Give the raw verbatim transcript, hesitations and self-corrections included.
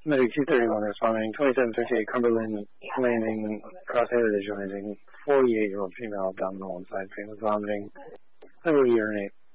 Medic two thirty-one responding, twenty-seven fifty-eight Cumberland landing, crosshair visualizing, forty-eight-year-old female abdominal and side pain with vomiting, liver urinate.